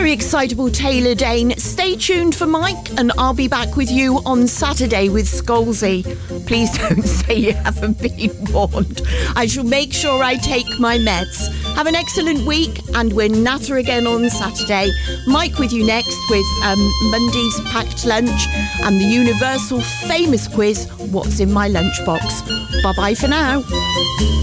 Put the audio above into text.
very excitable Taylor Dane. Stay tuned for Mike, and I'll be back with you on Saturday with Scalzi. Please don't say you haven't been warned. I shall make sure I take my meds. Have an excellent week, and we're natter again on Saturday. Mike with you next with Monday's packed lunch and the universal famous quiz, What's in my lunchbox? Bye-bye for now.